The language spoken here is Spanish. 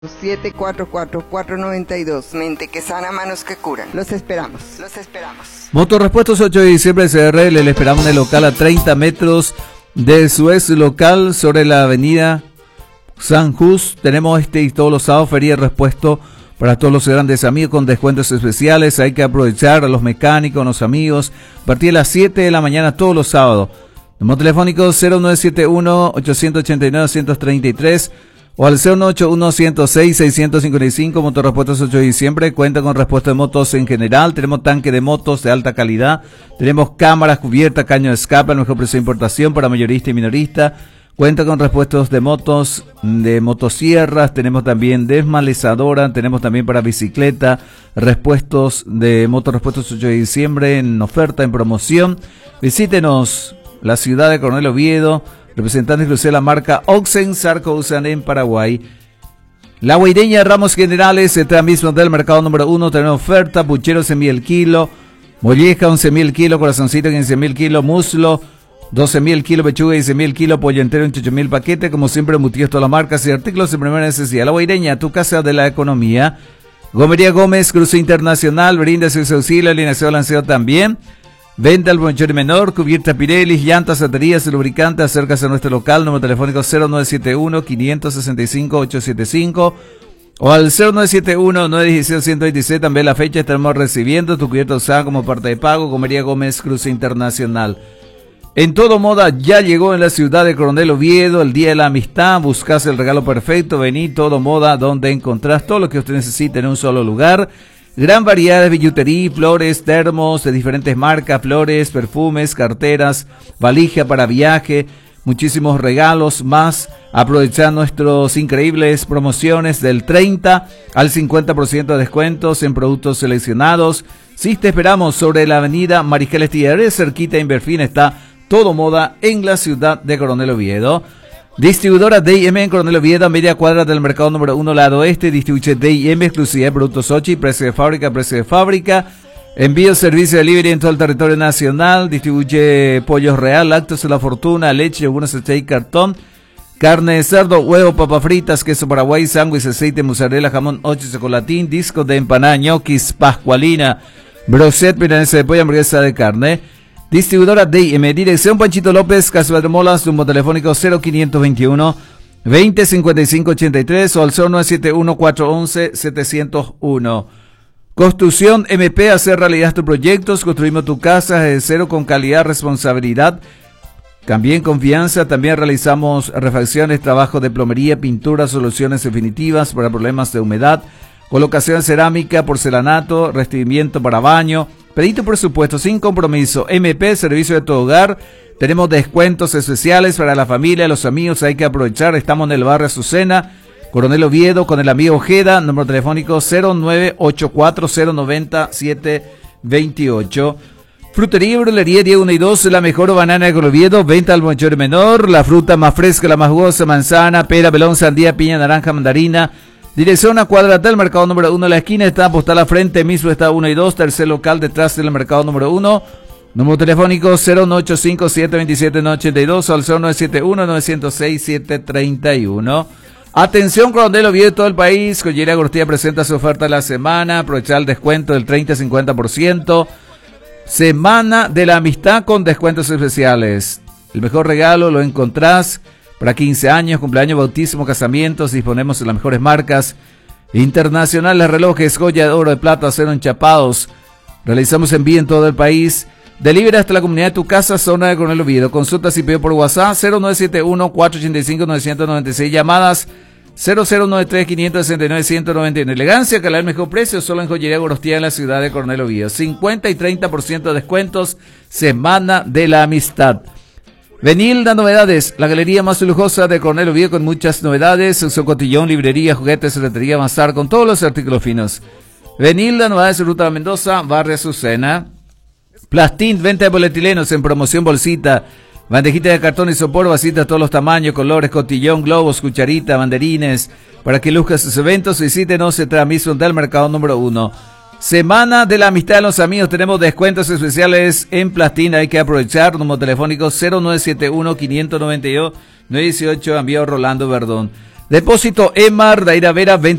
744-492. Mente que sana, manos que curan. Los esperamos. Motorrepuestos 8 de diciembre CRL. Le esperamos en el local a 30 metros de su ex local sobre la avenida San Just. Tenemos y todos los sábados feria de repuesto para todos los grandes amigos con descuentos especiales. Hay que aprovechar a los mecánicos, a los amigos. A partir de las 7 de la mañana todos los sábados. Número telefónico 0971-889-133 o al 091-106-655. Motorrepuestos 8 de diciembre. Cuenta con repuesto de motos en general. Tenemos tanque de motos de alta calidad. Tenemos cámaras cubiertas, caño de escape, al mejor precio de importación para mayorista y minorista. Cuenta con repuestos de motos, de motosierras. Tenemos también desmalezadora. Tenemos también para bicicleta. Repuestos de Motorrepuestos 8 de diciembre en oferta, en promoción. Visítenos la ciudad de Coronel Oviedo. Representante exclusivo de la marca Oxen Sarco usan en Paraguay. La Guaireña Ramos Generales, mismo del mercado número 1, tenemos oferta, pucheros en 1.000 el kilo, molleja 11.000 el kilo, corazoncito 15.000 el kilo, muslo 12.000 el kilo, pechuga 15.000 el kilo, pollo entero 8.000 paquete, como siempre embutidos todas las marcas y artículos de primera necesidad. La Guaireña, tu casa de la economía. Gomería Gómez, cruce internacional, brinda su auxilio, alineación lanceo también. Venta al bonchero menor, cubierta Pirelli, llantas, baterías, lubricantes. Acércase a nuestro local, número telefónico 0971-565-875 o al 0971-916-126. También la fecha estaremos recibiendo tu cubierta usada como parte de pago. Gomería Gómez, cruce internacional. En todo moda ya llegó en la ciudad de Coronel Oviedo el Día de la Amistad. Buscas el regalo perfecto, vení Todo Moda, donde encontrás todo lo que usted necesita en un solo lugar. Gran variedad de billutería, flores, termos de diferentes marcas, flores, perfumes, carteras, valija para viaje, muchísimos regalos más. Aprovechar nuestros increíbles promociones del 30 al 50% de descuentos en productos seleccionados. Sí, te esperamos sobre la avenida Mariscal Estigarés, cerquita de Inverfín. Está Todo Moda en la ciudad de Coronel Oviedo. Distribuidora D&M en Coronel Oviedo, media cuadra del mercado número 1, lado oeste. Distribuye D&M, exclusividad de productos Sochi, precio de fábrica. Envío, servicio de delivery en todo el territorio nacional. Distribuye pollos real, lácteos de la fortuna, leche, yoguras, y cartón. Carne de cerdo, huevo, papas fritas, queso paraguay, sándwich, aceite, mozzarella, jamón, 8 chocolatín, disco de empanada, ñoquis, pascualina, broset, milanesa de pollo, hamburguesa de carne. Distribuidora D&M, dirección Panchito López, Casa de Molas, número telefónico 0521 2055 83 o al 0971 411 701. Construcción MP, hacer realidad tus proyectos. Construimos tu casa desde cero con calidad, responsabilidad, también confianza. También realizamos refacciones, trabajos de plomería, pintura, soluciones definitivas para problemas de humedad, colocación de cerámica, porcelanato, revestimiento para baño. Pedí tu presupuesto sin compromiso. MP, servicio de tu hogar. Tenemos descuentos especiales para la familia, los amigos. Hay que aprovechar. Estamos en el barrio Azucena, Coronel Oviedo, con el amigo Ojeda. Número telefónico 0984090728. Frutería y Brulería Diego 1 y 2, la mejor banana de Oviedo. Venta al mayor menor. La fruta más fresca, la más jugosa: manzana, pera, melón, sandía, piña, naranja, mandarina. Dirección a cuadra del mercado número 1, la esquina está postal a frente, mismo está 1 y 2, tercer local detrás del mercado número 1. Número telefónico 0985-727-982 o al 0971-906-731. Atención, Coronel Oviedo, todo el país. Joyería Gortía presenta su oferta de la semana. Aprovechar el descuento del 30-50%. Semana de la Amistad con descuentos especiales. El mejor regalo lo encontrás para 15 años, cumpleaños, bautismo, casamientos. Disponemos de las mejores marcas internacionales, relojes, joya de oro, de plata, acero, enchapados. Realizamos envío en todo el país. Delivery hasta la comunidad de tu casa, zona de Coronel Oviedo. Consultas y pedido por WhatsApp 0971-485-996. Llamadas 0093-569-191. Elegancia, calidad, el mejor precio, solo en Joyería Gorostía en la ciudad de Coronel Oviedo. 50 y 30% de descuentos. Semana de la Amistad. Venilda Novedades, la galería más lujosa de Coronel Oviedo con muchas novedades. Su cotillón, librería, juguetes, ferretería, bazar con todos los artículos finos. Venilda Novedades, Ruta Mendoza, Barrio Azucena. Plastín, venta de polietilenos en promoción, bolsita, bandejita de cartón y sopor, vasitas de todos los tamaños, colores, cotillón, globos, cucharita, banderines. Para que luzca sus eventos, visítenos en transmisión del mercado número 1. Semana de la Amistad de los Amigos, tenemos descuentos especiales en Plastín, hay que aprovechar. Número telefónico 0971-592-918, envío Rolando Verdón. Depósito Emar, Daira Vera,